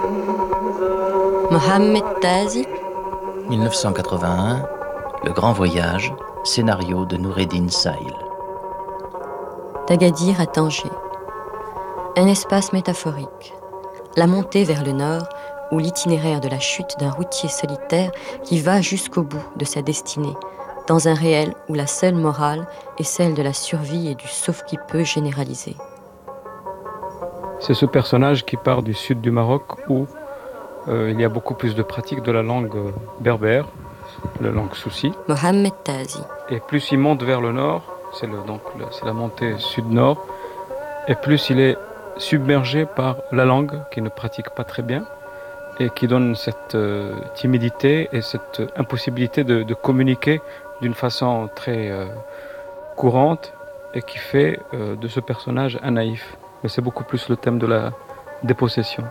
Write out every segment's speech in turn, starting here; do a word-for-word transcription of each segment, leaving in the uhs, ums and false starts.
Mohamed Tazi. dix-neuf cent quatre-vingt-un, Le Grand Voyage, scénario de Noureddin Sahil. D'Agadir à Tanger. Un espace métaphorique. La montée vers le nord, ou l'itinéraire de la chute d'un routier solitaire qui va jusqu'au bout de sa destinée, dans un réel où la seule morale est celle de la survie et du sauf-qui-peut généralisé. C'est ce personnage qui part du sud du Maroc où euh, il y a beaucoup plus de pratique de la langue berbère, la langue soussi. Mohamed Tazi. Et plus il monte vers le nord, c'est, le, donc, le, c'est la montée sud-nord, et plus il est submergé par la langue qu'il ne pratique pas très bien et qui donne cette euh, timidité et cette impossibilité de, de communiquer d'une façon très euh, courante et qui fait euh, de ce personnage un naïf. Mais c'est beaucoup plus le thème de la dépossession.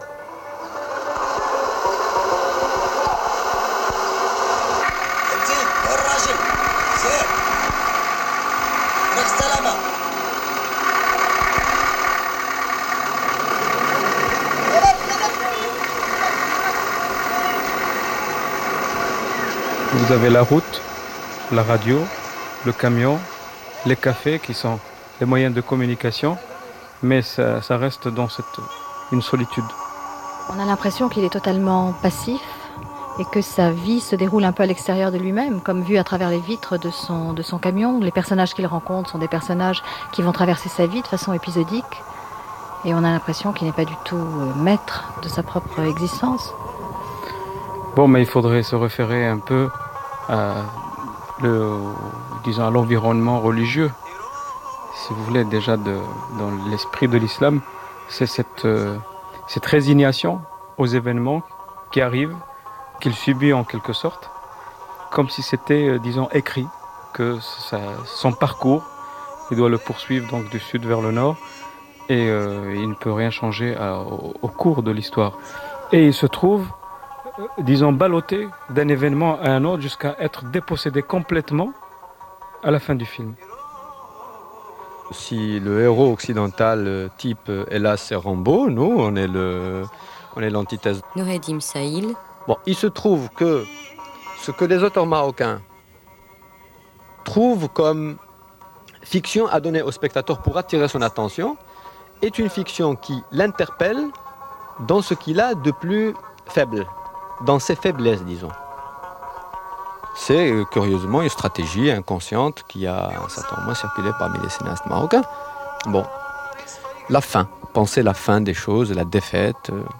Vous avez la route, la radio, le camion, les cafés qui sont les moyens de communication, mais ça, ça reste dans cette, une solitude. On a l'impression qu'il est totalement passif et que sa vie se déroule un peu à l'extérieur de lui-même, comme vu à travers les vitres de son, de son camion. Les personnages qu'il rencontre sont des personnages qui vont traverser sa vie de façon épisodique et on a l'impression qu'il n'est pas du tout maître de sa propre existence. Bon, mais il faudrait se référer un peu à, le, disons, à l'environnement religieux. Si vous voulez, déjà de, dans l'esprit de l'islam, c'est cette, euh, cette résignation aux événements qui arrivent, qu'il subit en quelque sorte, comme si c'était, euh, disons, écrit, que ça, son parcours, il doit le poursuivre donc du sud vers le nord, et euh, il ne peut rien changer à, au, au cours de l'histoire. Et il se trouve, euh, disons, ballotté d'un événement à un autre jusqu'à être dépossédé complètement à la fin du film. Si le héros occidental type hélas c'est Rambo, nous on est le, on est l'antithèse. Noureddin Sahil. Bon, il se trouve que ce que les auteurs marocains trouvent comme fiction à donner au spectateur pour attirer son attention est une fiction qui l'interpelle dans ce qu'il a de plus faible, dans ses faiblesses, disons. C'est euh, curieusement une stratégie inconsciente qui a un certain moment circulé parmi les cinéastes marocains. Bon, la fin, penser la fin des choses, la défaite. Euh,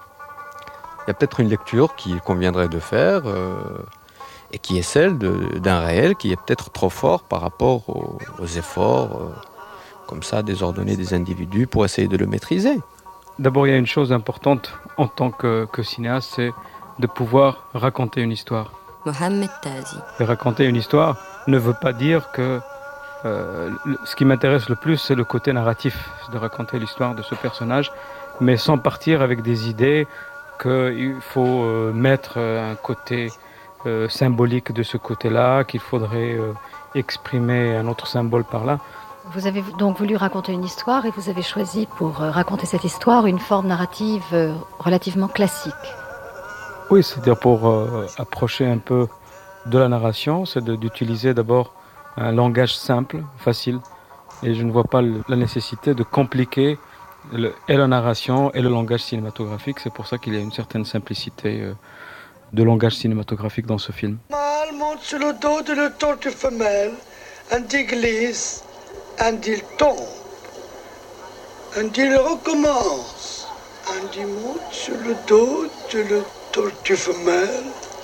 il y a peut-être une lecture qu'il conviendrait de faire euh, et qui est celle de, d'un réel qui est peut-être trop fort par rapport aux, aux efforts euh, comme ça désordonnés des individus pour essayer de le maîtriser. D'abord, il y a une chose importante en tant que, que cinéaste, c'est de pouvoir raconter une histoire. Mohamed Tazi. Et raconter une histoire ne veut pas dire que euh, ce qui m'intéresse le plus, c'est le côté narratif, de raconter l'histoire de ce personnage, mais sans partir avec des idées qu'il faut euh, mettre un côté euh, symbolique de ce côté-là, qu'il faudrait euh, exprimer un autre symbole par là. Vous avez donc voulu raconter une histoire et vous avez choisi pour raconter cette histoire une forme narrative relativement classique. Oui, c'est-à-dire pour euh, approcher un peu de la narration, c'est de, d'utiliser d'abord un langage simple, facile. Et je ne vois pas le, la nécessité de compliquer le, et la narration et le langage cinématographique. C'est pour ça qu'il y a une certaine simplicité euh, de langage cinématographique dans ce film. Mâle monte sur le dos de la tortue femelle, and il glisse, and il tombe, and il recommence, and il monte sur le dos de la tortue femelle,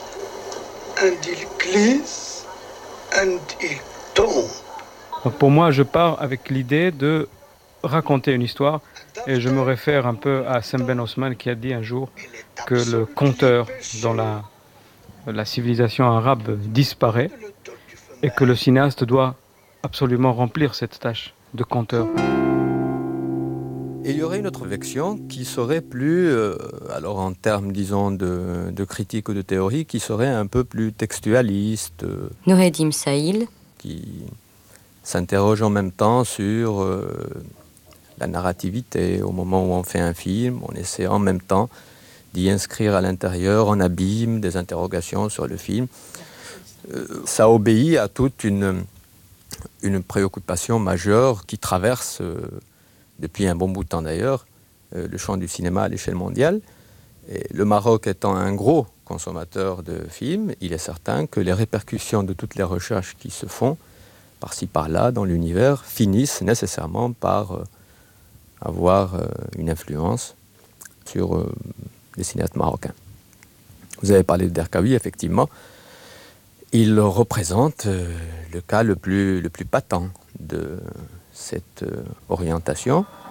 and il glisse, and il tombe. Donc pour moi, je pars avec l'idée de raconter une histoire et je me réfère un peu à Sam Ben Osman qui a dit un jour que le conteur dans la, la civilisation arabe disparaît et que le cinéaste doit absolument remplir cette tâche de conteur. Et il y aurait une autre version qui serait plus, euh, alors en termes, disons, de, de critique ou de théorie, qui serait un peu plus textualiste. Euh, Noureddin Sahil. Qui s'interroge en même temps sur euh, la narrativité. Au moment où on fait un film, on essaie en même temps d'y inscrire à l'intérieur, en abîme, des interrogations sur le film. Euh, ça obéit à toute une, une préoccupation majeure qui traverse, euh, depuis un bon bout de temps d'ailleurs, euh, le champ du cinéma à l'échelle mondiale. Et le Maroc étant un gros consommateur de films, il est certain que les répercussions de toutes les recherches qui se font, par-ci par-là, dans l'univers, finissent nécessairement par euh, avoir euh, une influence sur euh, les cinéastes marocains. Vous avez parlé de Derkaoui, effectivement. Il représente euh, le cas le plus, le plus patent de cette euh, orientation.